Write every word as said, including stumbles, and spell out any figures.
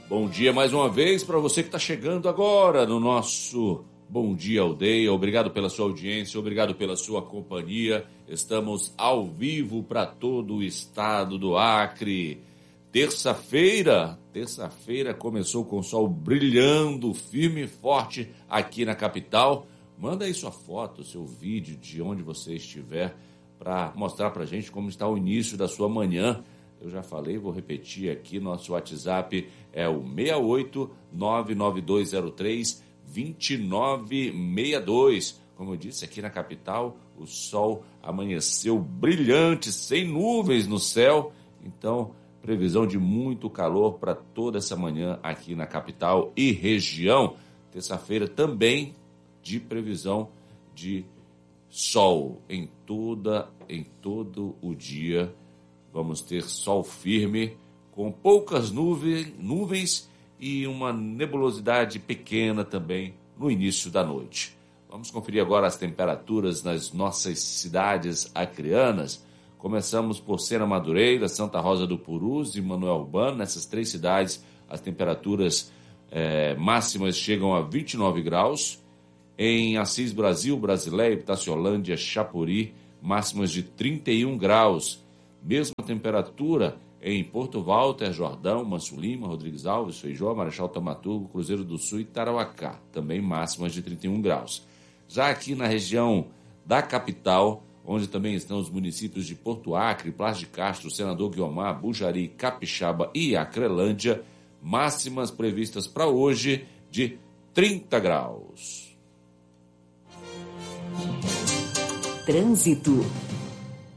Bom dia mais uma vez para você que está chegando agora no nosso Bom Dia Aldeia. Obrigado pela sua audiência, obrigado pela sua companhia. Estamos ao vivo para todo o estado do Acre. Terça-feira, terça-feira começou com o sol brilhando firme e forte aqui na capital. Manda aí sua foto, seu vídeo de onde você estiver para mostrar para a gente como está o início da sua manhã. Eu já falei, vou repetir aqui, nosso WhatsApp é o seis oito nove nove dois zero três dois nove seis dois. Como eu disse, aqui na capital, o sol amanheceu brilhante, sem nuvens no céu. Então, previsão de muito calor para toda essa manhã aqui na capital e região. Terça-feira também de previsão de sol em, toda, em todo o dia. Vamos ter sol firme, com poucas nuvens, nuvens e uma nebulosidade pequena também no início da noite. Vamos conferir agora as temperaturas nas nossas cidades acreanas. Começamos por Sena Madureira, Santa Rosa do Purus e Manoel Urbano. Nessas três cidades, as temperaturas eh, máximas chegam a vinte e nove graus. Em Assis Brasil, Brasileia, Itaciolândia, Chapuri, máximas de trinta e um graus. Mesma temperatura em Porto Walter, Jordão, Manso Lima, Rodrigues Alves, Feijó, Marechal Tamaturgo, Cruzeiro do Sul e Tarauacá, também máximas de trinta e um graus. Já aqui na região da capital, onde também estão os municípios de Porto Acre, Plas de Castro, Senador Guiomar, Bujari, Capixaba e Acrelândia, máximas previstas para hoje de trinta graus. Trânsito.